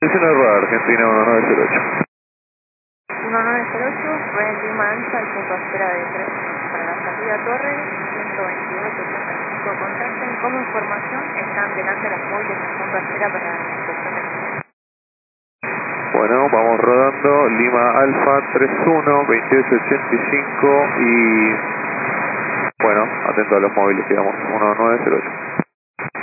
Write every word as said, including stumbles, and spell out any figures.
diecinueve Rueda Argentina uno nueve cero ocho. uno nueve cero ocho, Red Lima Alfa, el punto de espera de tres para la salida Torre, ciento veintiocho ochenta y cinco. Contacten como información, están delante de las boyas en punto de espera para la inspección del sistema. Bueno, vamos rodando, Lima Alfa treinta y uno veintiocho ochenta y cinco y bueno, atento a los móviles, digamos, uno nueve cero ocho.